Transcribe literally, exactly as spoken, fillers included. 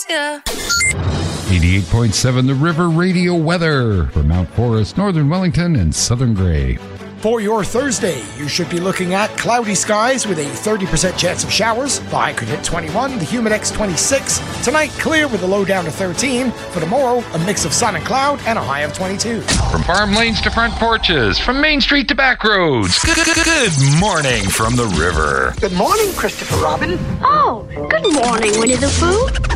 sees ya. eighty-eight point seven The River Radio weather for Mount Forest, Northern Wellington, and Southern Grey. For your Thursday, you should be looking at cloudy skies with a thirty percent chance of showers. The high could hit twenty-one, the humidex twenty-six. Tonight, clear with a low down to thirteen. For tomorrow, a mix of sun and cloud and a high of twenty-two. From farm lanes to front porches, from Main Street to back roads. Good morning from the river. Good morning, Christopher Robin. Oh, good morning, Winnie the Pooh.